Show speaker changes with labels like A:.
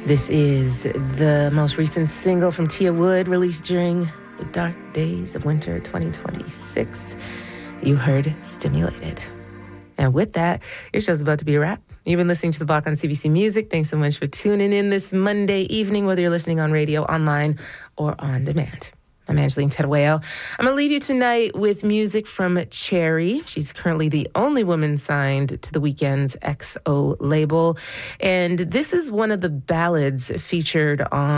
A: This is the most recent single from Tia Wood, released during the dark days of winter 2026. You heard Stimulated. And with that, your show's about to be a wrap. You've been listening to The Block on CBC Music. Thanks so much for tuning in this Monday evening, whether you're listening on radio, online, or on demand. I'm Angeline Terueo. I'm going to leave you tonight with music from Cherry. She's currently the only woman signed to The Weeknd's XO label. And this is one of the ballads featured on